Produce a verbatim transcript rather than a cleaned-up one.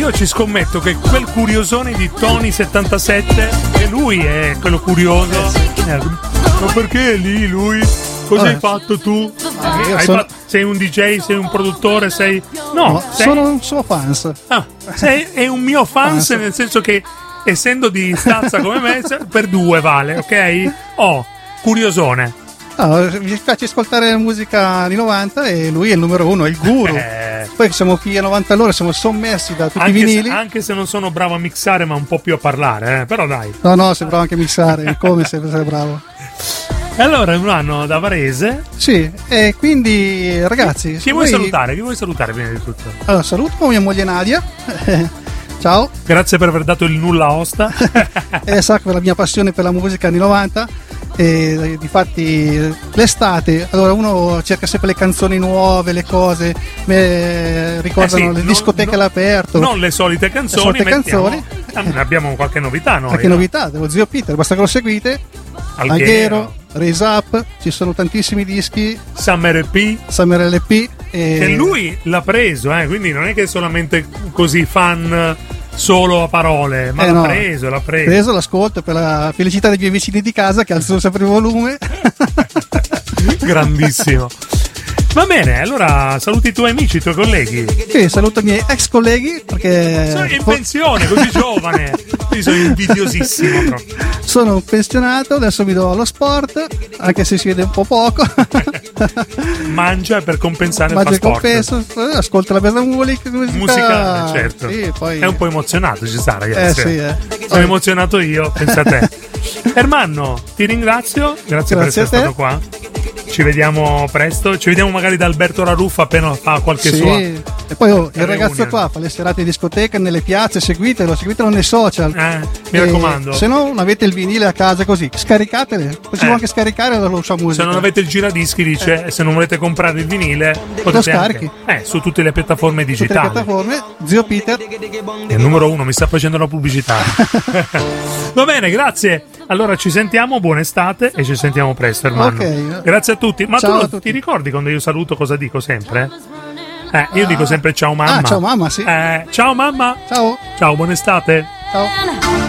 io ci scommetto che quel curiosone di Tony settantasette, che lui è quello curioso. Eh, ma perché lì lui? Cosa hai fatto tu? Ah, hai sono... fatto... Sei un D J, sei un produttore, sei... No, no sei... sono un suo fans. Ah, sei è un mio fans, fans, nel senso che essendo di stazza come me, per due vale, ok? Oh, curiosone. No, mi piace ascoltare musica anni novanta e lui è il numero uno, è il guru. Eh. Poi siamo qui a novanta all'ora, siamo sommersi da tutti anche i vinili. Se, anche se non sono bravo a mixare, ma un po' più a parlare, eh? Però dai. No, no, sei bravo anche a mixare, come sei, sei bravo. E allora è un anno da Varese. Sì, e quindi ragazzi... Chi vuoi voi... salutare? Chi vuoi salutare prima di tutto? Allora, saluto mia moglie Nadia. Ciao. Grazie per aver dato il nulla osta. E sa che la mia passione per la musica anni novanta. E difatti l'estate, allora uno cerca sempre le canzoni nuove, le cose, me ricordano eh sì, le non, discoteche non, all'aperto, non le solite canzoni, le solite canzoni. Abbiamo qualche novità noi. Qualche no? novità dello zio Peter, basta che lo seguite. Alghero, Raise Up, ci sono tantissimi dischi. Summer E P, Summer L P e... che lui l'ha preso, eh, quindi non è che è solamente così fan solo a parole, ma eh l'ha no, preso, l'ha preso. preso, l'ascolto per la felicità dei miei vicini di casa che alzano sempre il volume. Grandissimo. Va bene, allora saluti i tuoi amici, i tuoi colleghi. Sì, saluto i miei ex colleghi perché sono in pensione, così giovane. Io sono invidiosissimo proprio. Sono un pensionato, adesso mi do allo sport, anche se si vede un po' poco. Mangia per compensare Mangia il sport. Compenso, ascolta la bella musica musicale, certo. Sì, poi... È un po' emozionato, ci sta, ragazzi. Eh, sì, eh. Sono poi... emozionato io, pensa a te. Ermanno, ti ringrazio, grazie, grazie per essere stato qua. Ci vediamo presto, ci vediamo magari da Alberto Raruffo appena fa qualche sì. sua. E poi oh, il ragazzo qua fa le serate in discoteca, nelle piazze, seguitelo, seguitelo nei social. Eh, mi raccomando. Se no, non avete il vinile a casa così, scaricatele. Poi si eh. può anche scaricare la sua musica. Se non avete il giradischi, dice, eh. se non volete comprare il vinile, potete scarichi. Anche, eh, su tutte le piattaforme digitali. Tutte le piattaforme, zio Peter. È il numero uno, mi sta facendo la pubblicità. Va bene, grazie. Allora ci sentiamo, buona estate e ci sentiamo presto, Ermanno. Okay. Grazie a tutti. Ma ciao tu a tutti. Ti ricordi quando io saluto cosa dico sempre? Eh, io dico sempre ciao mamma. Ah, ciao mamma, sì. Eh, ciao mamma. Ciao. Ciao, buona estate. Ciao.